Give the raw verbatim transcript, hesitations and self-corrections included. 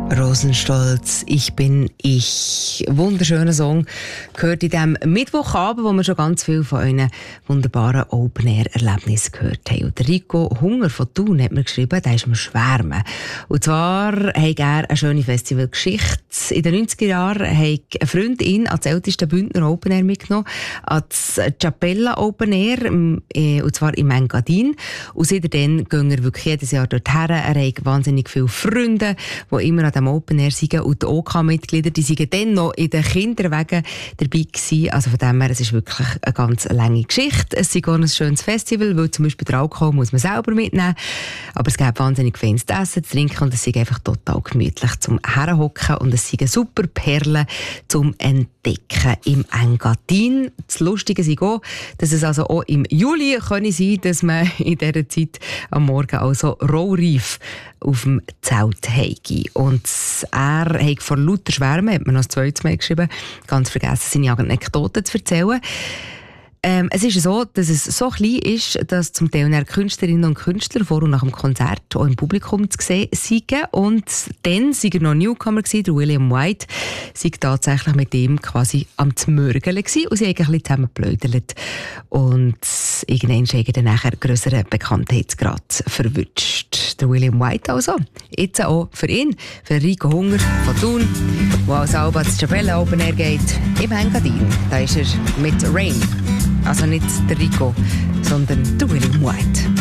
Rosenstolz, ich bin ich. Wunderschöner Song gehört in diesem Mittwochabend, wo wir schon ganz viel von euren wunderbaren Open-Air-Erlebnissen gehört haben. Und der Rico Hunger von Thun hat mir geschrieben, der ist am Schwärmen. Und zwar hat er eine schöne Festivalgeschichte. In den neunziger Jahren hat eine Freundin als älteste Bündner Open-Air mitgenommen, als Chapella Open-Air, und zwar im Engadin. Und seitdem gehen wir wirklich jedes Jahr dorthin. Er hat wahnsinnig viele Freunde, die immer an dem Open Air sind, und die OK-Mitglieder, die sind dann noch in den Kinderwegen dabei gewesen. Also von dem her, es ist wirklich eine ganz lange Geschichte. Es ist auch ein schönes Festival, weil zum Beispiel der Alkohol muss man selber mitnehmen. Aber es gibt wahnsinnig feines Essen, zu trinken, und es ist einfach total gemütlich zum Herhocken, und es sind super Perlen zum Entdecken im Engadin. Das Lustige ist auch, dass es also auch im Juli können sein, dass man in dieser Zeit am Morgen also rohreif auf dem Zelt hege. Und er hat vor lauter Schwärmen, hat mir noch das zweite Mal geschrieben, ganz vergessen, seine Anekdoten zu erzählen. Ähm, es ist so, dass es so klein ist, dass zum Teil Künstlerinnen und Künstler vor und nach dem Konzert auch im Publikum zu sehen sind. Und dann war er noch Newcomer gewesen, der William White, war tatsächlich mit ihm quasi am Zmörgeln gewesen, und sie haben ein bisschen zusammen geplaudert. Und irgendwann hat er dann nachher grösseren Bekanntheitsgrad verwünscht. Der William White also. Jetzt auch für ihn, für Rico Hunger von Thun, der als Alba das Chapella Open Air geht, im Engadin. Da ist er mit Rain. Also nicht der Rico, sondern der William White.